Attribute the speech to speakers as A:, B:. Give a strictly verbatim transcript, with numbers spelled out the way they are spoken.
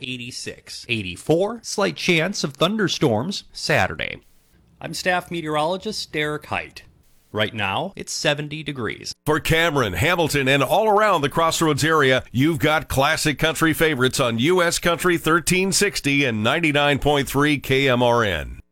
A: eighty-six. eighty-four, slight chance of thunderstorms Saturday. I'm staff meteorologist Derek Height. Right now, it's seventy degrees.
B: For Cameron, Hamilton, and all around the Crossroads area, you've got classic country favorites on U S Country thirteen sixty and ninety-nine point three K M R N.